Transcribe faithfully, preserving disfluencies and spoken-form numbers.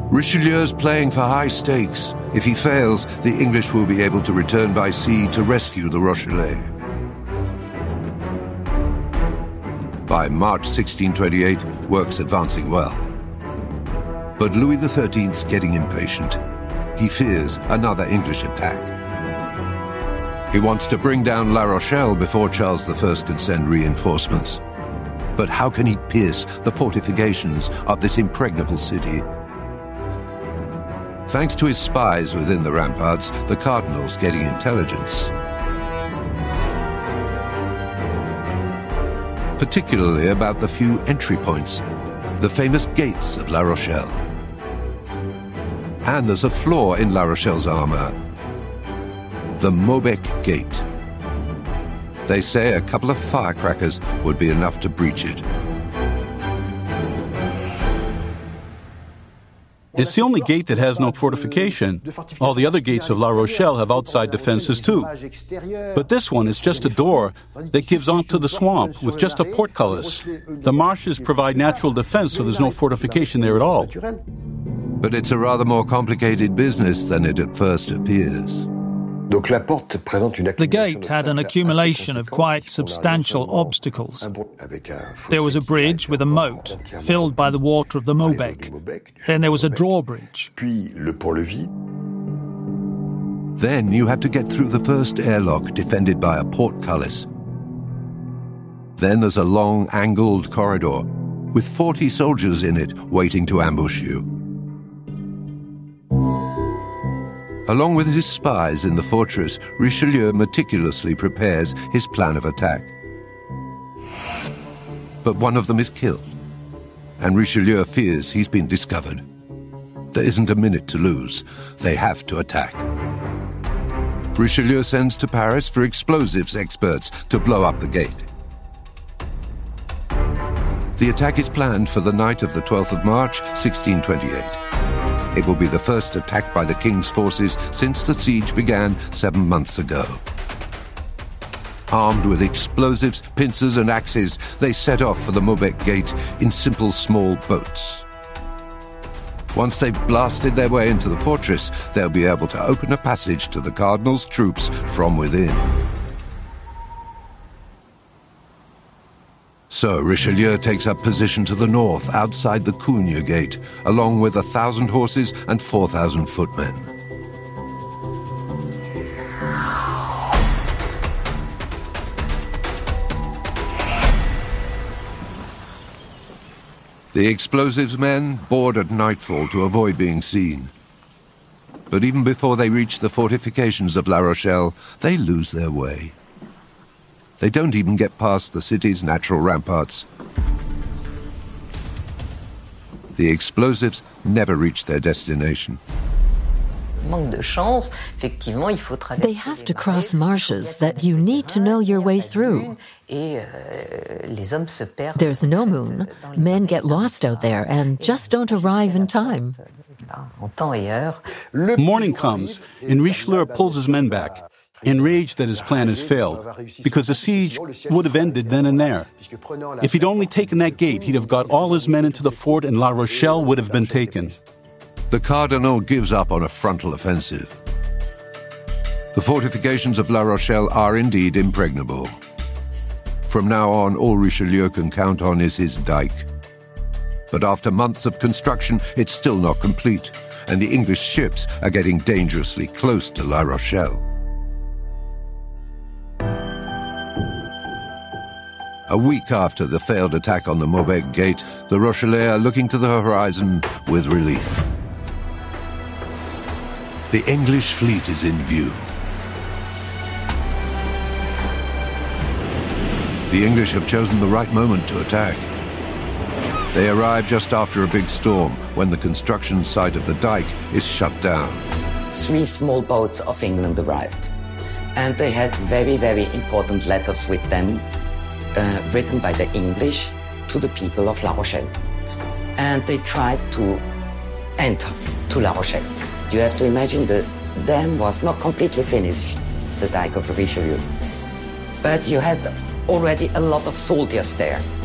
Richelieu's playing for high stakes. If he fails, the English will be able to return by sea to rescue the Rochellais. By March sixteen twenty-eight, work's advancing well. But Louis the thirteenth's getting impatient. He fears another English attack. He wants to bring down La Rochelle before Charles the First can send reinforcements. But how can he pierce the fortifications of this impregnable city? Thanks to his spies within the ramparts, the cardinal's getting intelligence. Particularly about the few entry points, the famous gates of La Rochelle. And there's a flaw in La Rochelle's armor, the Maubec Gate. They say a couple of firecrackers would be enough to breach it. It's the only gate that has no fortification. All the other gates of La Rochelle have outside defenses too. But this one is just a door that gives onto the swamp with just a portcullis. The marshes provide natural defense, so there's no fortification there at all. But it's a rather more complicated business than it at first appears. The gate had an accumulation of quite substantial obstacles. There was a bridge with a moat, filled by the water of the Maubec. Then there was a drawbridge. Then you have to get through the first airlock, defended by a portcullis. Then there's a long, angled corridor, with forty soldiers in it waiting to ambush you. Along with his spies in the fortress, Richelieu meticulously prepares his plan of attack. But one of them is killed, and Richelieu fears he's been discovered. There isn't a minute to lose. They have to attack. Richelieu sends to Paris for explosives experts to blow up the gate. The attack is planned for the night of the twelfth of March, sixteen twenty-eight. It will be the first attack by the king's forces since the siege began seven months ago. Armed with explosives, pincers and axes, they set off for the Maubec Gate in simple small boats. Once they've blasted their way into the fortress, they'll be able to open a passage to the cardinal's troops from within. So Richelieu takes up position to the north, outside the Cougnes Gate, along with a thousand horses and four thousand footmen. The explosives men board at nightfall to avoid being seen. But even before they reach the fortifications of La Rochelle, they lose their way. They don't even get past the city's natural ramparts. The explosives never reach their destination. They have to cross marshes that you need to know your way through. There's no moon. Men get lost out there and just don't arrive in time. Morning comes, and Richelieu pulls his men back, enraged that his plan has failed, because the siege would have ended then and there. If he'd only taken that gate, he'd have got all his men into the fort and La Rochelle would have been taken. The cardinal gives up on a frontal offensive. The fortifications of La Rochelle are indeed impregnable. From now on, all Richelieu can count on is his dike. But after months of construction, it's still not complete, and the English ships are getting dangerously close to La Rochelle. A week after the failed attack on the Maubec Gate, the Rochellais are looking to the horizon with relief. The English fleet is in view. The English have chosen the right moment to attack. They arrive just after a big storm, when the construction site of the dike is shut down. Three small boats of England arrived, and they had very, very important letters with them, uh, written by the English to the people of La Rochelle. And they tried to enter to La Rochelle. You have to imagine the dam was not completely finished, the dike of Richelieu. But you had already a lot of soldiers there.